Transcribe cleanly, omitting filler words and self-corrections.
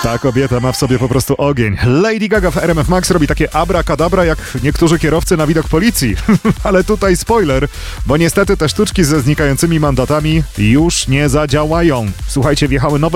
Ta kobieta ma w sobie po prostu ogień. Lady Gaga w RMF Max robi takie abracadabra jak niektórzy kierowcy na widok policji. Ale tutaj spoiler, bo niestety te sztuczki ze znikającymi mandatami już nie zadziałają. Słuchajcie, wjechały nowe